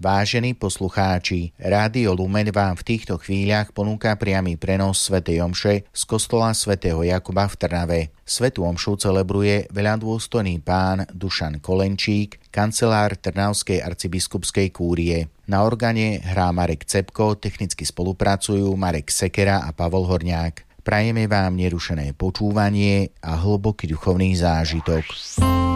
Vážení poslucháči, Rádio Lumen vám v týchto chvíľach ponúka priamy prenos svätej omše z kostola svätého Jakuba v Trnave. Svätú omšu celebruje veľadôstojný pán Dušan Kolenčík, kancelár Trnavskej arcibiskupskej kúrie. Na organe hrá Marek Cepko, technicky spolupracujú Marek Sekera a Pavol Horňák. Prajeme vám nerušené počúvanie a hlboký duchovný zážitok.